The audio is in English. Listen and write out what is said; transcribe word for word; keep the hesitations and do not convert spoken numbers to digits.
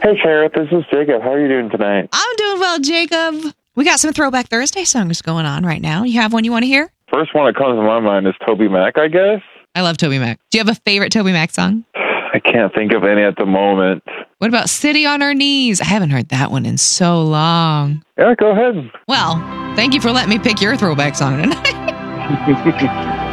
Hey, Sheriff, this is Jacob. How are you doing tonight? I'm doing well, Jacob. We got some Throwback Thursday songs going on right now. You have one you want to hear? First one that comes to my mind is Toby Mac, I guess. I love Toby Mac. Do you have a favorite Toby Mac song? I can't think of any at the moment. What about City on Our Knees? I haven't heard that one in so long. Yeah, go ahead. Well, thank you for letting me pick your throwback song tonight.